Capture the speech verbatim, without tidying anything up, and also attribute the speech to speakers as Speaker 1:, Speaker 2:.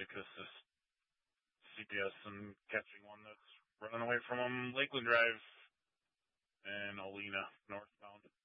Speaker 1: like assist C P S in catching one that's running away from him. Lakeland Drive and Olena northbound.